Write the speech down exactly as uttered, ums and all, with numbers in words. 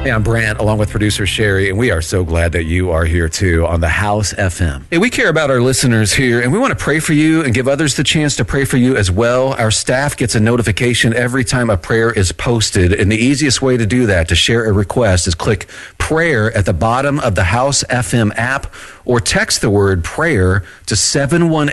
Hey, I'm Brant, along with producer Sherry, and we are so glad that you are here too on the House F M. Hey, we care about our listeners here, and we want to pray for you and give others the chance to pray for you as well. Our staff gets a notification every time a prayer is posted, and the easiest way to do that, to share a request, is click prayer at the bottom of the House F M app or text the word prayer to seven one eight